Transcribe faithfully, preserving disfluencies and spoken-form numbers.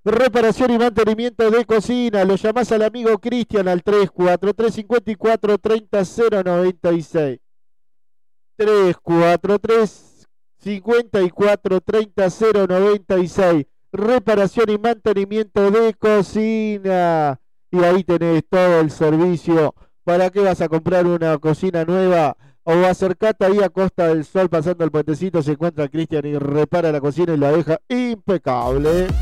reparación y mantenimiento de cocina. Lo llamás al amigo Cristian al tres cuatro tres, cinco cuatro, tres cero, cero nueve seis. tres cuatro tres, cinco cuatro, tres cero, cero nueve seis. Reparación y mantenimiento de cocina. Y ahí tenés todo el servicio. ¿Para qué vas a comprar una cocina nueva? O acercate ahí a Costa del Sol pasando el puentecito, se encuentra Cristian y repara la cocina y la deja impecable.